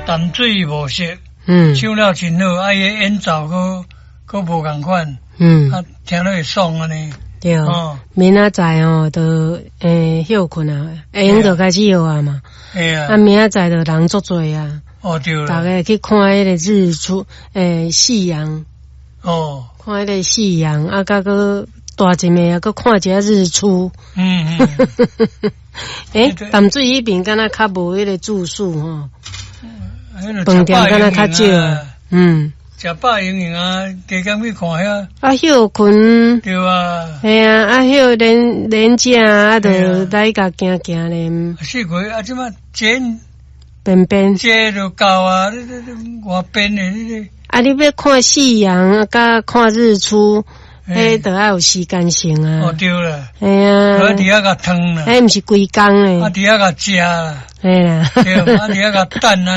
淡水无色，唱了真好，啊，伊演奏佫无共款，啊，听落会爽安尼。 对，明仔载就休困啊，下午就开始休啊嘛。啊，明仔载就人足多啊。 哦，对了。 大家去看迄个日出，夕阳。 哦。 看迄个夕阳，啊，甲个大一暝啊，佮看一下日出。淡水迄边敢若较无迄个住宿吼。饭店敢若较少。 食饱盈盈啊，加减去看遐。 啊，休困。 对啊。 系啊，啊休连食啊，就来甲行行咧。 四季啊，即马剪边这就够啊！你外边的你。 啊，你要看夕阳，甲看日出，迄都要有时间性啊。 哦，对啦。 系啊。 伫遐甲汤啦。 迄毋是规工诶。 啊，伫遐甲食啦。 系啦。 对，啊，伫遐甲等啊。